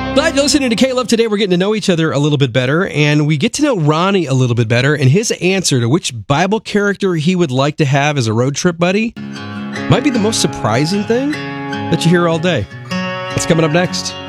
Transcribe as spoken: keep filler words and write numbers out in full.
Glad you're listening to K-Love. Today we're getting to know each other a little bit better, and we get to know Ronnie a little bit better, and his answer to which Bible character he would like to have as a road trip buddy might be the most surprising thing that you hear all day. That's coming up next.